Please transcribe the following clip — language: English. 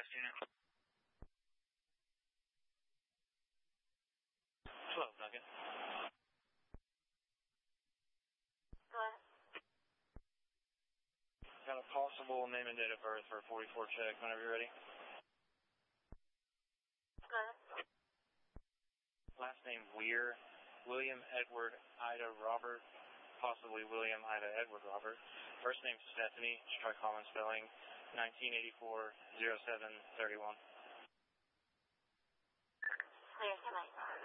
West unit. 12, Duncan. Go ahead. Got a possible name and date of birth for a 44 check whenever you're ready. Go ahead. Last name Weir, William Edward Ida Robert, possibly William Ida Edward Robert. First name Stephanie, just try common spelling, 1984-07-31. Clear, 10-8.